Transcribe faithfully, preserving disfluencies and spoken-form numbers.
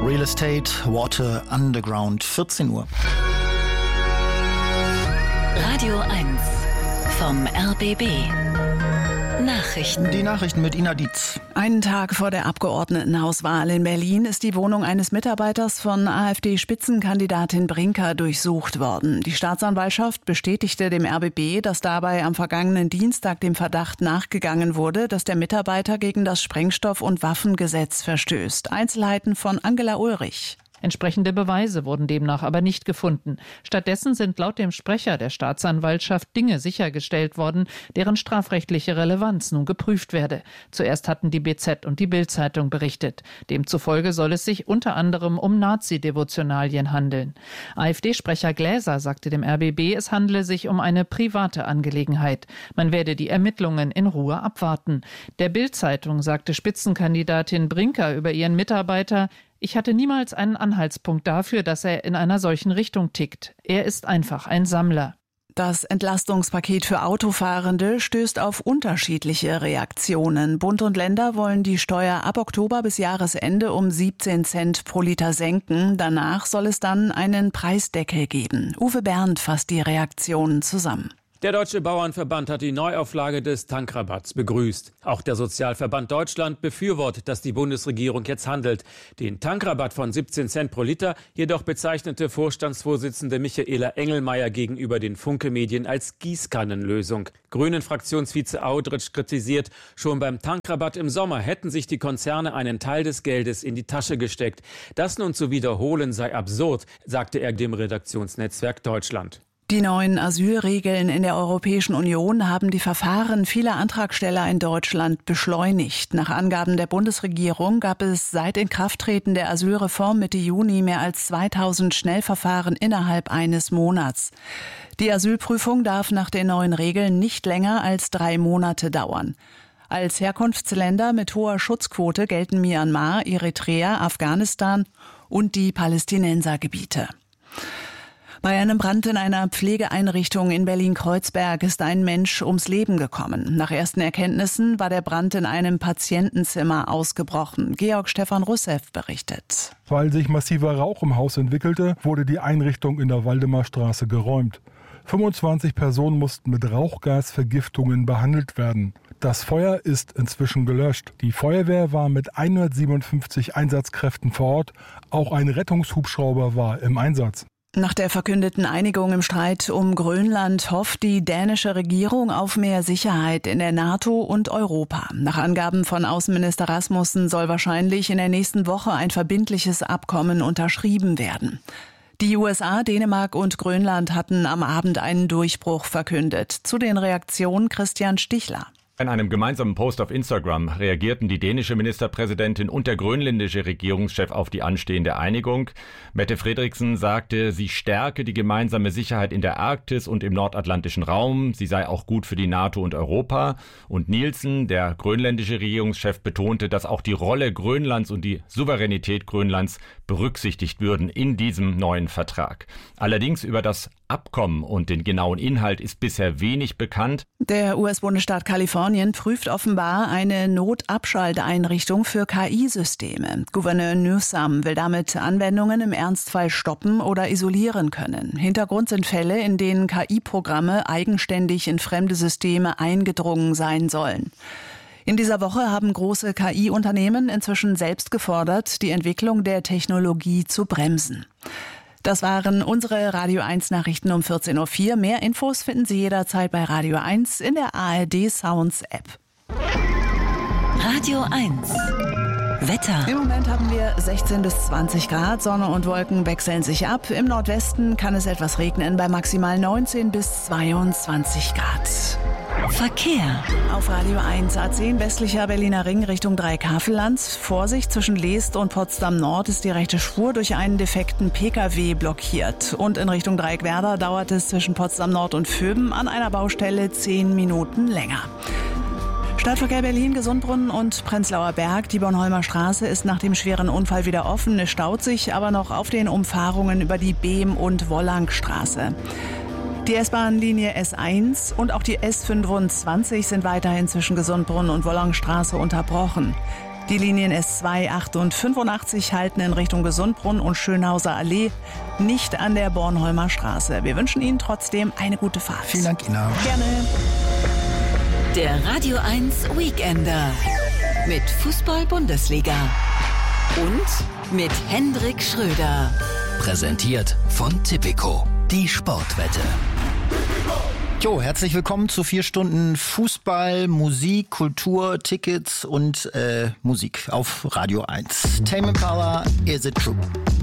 Real Estate, Water, Underground, vierzehn Uhr. Radio eins vom R B B. Nachrichten. Die Nachrichten mit Ina Dietz. Einen Tag vor der Abgeordnetenhauswahl in Berlin ist die Wohnung eines Mitarbeiters von AfD-Spitzenkandidatin Brinker durchsucht worden. Die Staatsanwaltschaft bestätigte dem R B B, dass dabei am vergangenen Dienstag dem Verdacht nachgegangen wurde, dass der Mitarbeiter gegen das Sprengstoff- und Waffengesetz verstößt. Einzelheiten von Angela Ulrich. Entsprechende Beweise wurden demnach aber nicht gefunden. Stattdessen sind laut dem Sprecher der Staatsanwaltschaft Dinge sichergestellt worden, deren strafrechtliche Relevanz nun geprüft werde. Zuerst hatten die B Z und die Bild-Zeitung berichtet. Demzufolge soll es sich unter anderem um Nazi-Devotionalien handeln. AfD-Sprecher Gläser sagte dem R B B, es handele sich um eine private Angelegenheit. Man werde die Ermittlungen in Ruhe abwarten. Der Bild-Zeitung sagte Spitzenkandidatin Brinker über ihren Mitarbeiter: Ich hatte niemals einen Anhaltspunkt dafür, dass er in einer solchen Richtung tickt. Er ist einfach ein Sammler. Das Entlastungspaket für Autofahrende stößt auf unterschiedliche Reaktionen. Bund und Länder wollen die Steuer ab Oktober bis Jahresende um siebzehn Cent pro Liter senken. Danach soll es dann einen Preisdeckel geben. Uwe Bernd fasst die Reaktionen zusammen. Der Deutsche Bauernverband hat die Neuauflage des Tankrabatts begrüßt. Auch der Sozialverband Deutschland befürwortet, dass die Bundesregierung jetzt handelt. Den Tankrabatt von siebzehn Cent pro Liter jedoch bezeichnete Vorstandsvorsitzende Michaela Engelmeier gegenüber den Funke-Medien als Gießkannenlösung. Grünen-Fraktionsvize Audritsch kritisiert, schon beim Tankrabatt im Sommer hätten sich die Konzerne einen Teil des Geldes in die Tasche gesteckt. Das nun zu wiederholen sei absurd, sagte er dem Redaktionsnetzwerk Deutschland. Die neuen Asylregeln in der Europäischen Union haben die Verfahren vieler Antragsteller in Deutschland beschleunigt. Nach Angaben der Bundesregierung gab es seit Inkrafttreten der Asylreform Mitte Juni mehr als zweitausend Schnellverfahren innerhalb eines Monats. Die Asylprüfung darf nach den neuen Regeln nicht länger als drei Monate dauern. Als Herkunftsländer mit hoher Schutzquote gelten Myanmar, Eritrea, Afghanistan und die Palästinensergebiete. Bei einem Brand in einer Pflegeeinrichtung in Berlin-Kreuzberg ist ein Mensch ums Leben gekommen. Nach ersten Erkenntnissen war der Brand in einem Patientenzimmer ausgebrochen. Georg Stefan Russev berichtet. Weil sich massiver Rauch im Haus entwickelte, wurde die Einrichtung in der Waldemarstraße geräumt. fünfundzwanzig Personen mussten mit Rauchgasvergiftungen behandelt werden. Das Feuer ist inzwischen gelöscht. Die Feuerwehr war mit hundertsiebenundfünfzig Einsatzkräften vor Ort. Auch ein Rettungshubschrauber war im Einsatz. Nach der verkündeten Einigung im Streit um Grönland hofft die dänische Regierung auf mehr Sicherheit in der NATO und Europa. Nach Angaben von Außenminister Rasmussen soll wahrscheinlich in der nächsten Woche ein verbindliches Abkommen unterschrieben werden. Die U S A, Dänemark und Grönland hatten am Abend einen Durchbruch verkündet. Zu den Reaktionen Christian Stichler. In einem gemeinsamen Post auf Instagram reagierten die dänische Ministerpräsidentin und der grönländische Regierungschef auf die anstehende Einigung. Mette Frederiksen sagte, sie stärke die gemeinsame Sicherheit in der Arktis und im nordatlantischen Raum. Sie sei auch gut für die NATO und Europa. Und Nielsen, der grönländische Regierungschef, betonte, dass auch die Rolle Grönlands und die Souveränität Grönlands berücksichtigt würden in diesem neuen Vertrag. Allerdings über das Abkommen und den genauen Inhalt ist bisher wenig bekannt. Der U S-Bundesstaat Kalifornien prüft offenbar eine Notabschalteinrichtung für K I-Systeme. Gouverneur Newsom will damit Anwendungen im Ernstfall stoppen oder isolieren können. Hintergrund sind Fälle, in denen K I-Programme eigenständig in fremde Systeme eingedrungen sein sollen. In dieser Woche haben große K I-Unternehmen inzwischen selbst gefordert, die Entwicklung der Technologie zu bremsen. Das waren unsere Radio eins Nachrichten um vierzehn Uhr vier. Mehr Infos finden Sie jederzeit bei Radio eins in der A R D Sounds App. Radio eins. Wetter. Im Moment haben wir sechzehn bis zwanzig Grad. Sonne und Wolken wechseln sich ab. Im Nordwesten kann es etwas regnen bei maximal neunzehn bis zweiundzwanzig Grad. Verkehr. Auf Radio eins A zehn westlicher Berliner Ring Richtung Dreikafellands. Vorsicht, zwischen Leest und Potsdam Nord ist die rechte Spur durch einen defekten P K W blockiert. Und in Richtung Dreieckwerder dauert es zwischen Potsdam Nord und Vöben an einer Baustelle zehn Minuten länger. Stadtverkehr Berlin, Gesundbrunnen und Prenzlauer Berg. Die Bornholmer Straße ist nach dem schweren Unfall wieder offen. Es staut sich aber noch auf den Umfahrungen über die Behm- und Wollangstraße. Die S-Bahn-Linie S eins und auch die S fünfundzwanzig sind weiterhin zwischen Gesundbrunnen und Wollangstraße unterbrochen. Die Linien S zwei, acht und fünfundachtzig halten in Richtung Gesundbrunn und Schönhauser Allee, nicht an der Bornholmer Straße. Wir wünschen Ihnen trotzdem eine gute Fahrt. Vielen Dank, Ina. Gerne. Der Radio eins Weekender mit Fußball-Bundesliga und mit Hendrik Schröder. Präsentiert von Tipico, die Sportwette. Jo, herzlich willkommen zu vier Stunden Fußball, Musik, Kultur, Tickets und äh, Musik auf Radio eins. Tame Impala, Is It True?